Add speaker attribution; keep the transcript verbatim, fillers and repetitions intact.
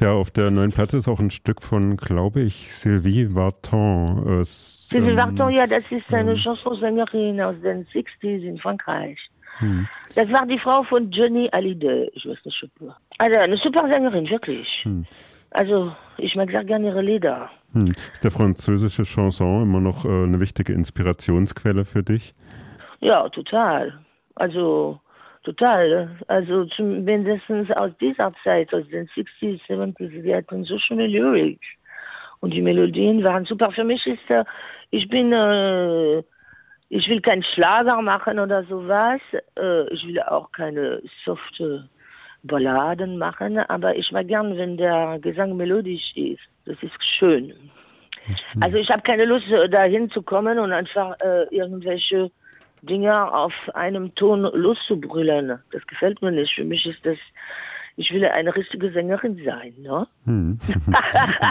Speaker 1: Ja, auf der neuen Platte ist auch ein Stück von, glaube ich, Sylvie Vartan. Äh,
Speaker 2: Sylvie
Speaker 1: ähm,
Speaker 2: Vartan, ja, das ist eine
Speaker 1: ähm,
Speaker 2: Chansonsängerin aus den sechziger in Frankreich.
Speaker 1: hm,
Speaker 2: Das war die Frau von Johnny Hallyday, ich weiß nicht, ob... Also eine super Sängerin, wirklich.
Speaker 1: hm,
Speaker 2: Also, ich mag sehr gerne ihre Lieder.
Speaker 1: hm. Ist der französische Chanson immer noch äh, eine wichtige Inspirationsquelle für dich?
Speaker 2: Ja, total. Also, total. Also, zum, mindestens aus dieser Zeit, aus den sechziger, siebziger, die hatten so schöne Lyrics. Und die Melodien waren super. Für mich ist, äh, ich bin, äh, ich will keinen Schlager machen oder sowas. Äh, ich will auch keine softe Balladen machen, aber ich mag gern, wenn der Gesang melodisch ist. Das ist schön. Also
Speaker 1: Hm.
Speaker 2: ich habe keine Lust, äh, dahin zu kommen und einfach äh, irgendwelche Dinge auf einem Ton loszubrüllen. Das gefällt mir nicht. Für mich ist das, ich will eine richtige Sängerin sein, ne?
Speaker 1: Hm.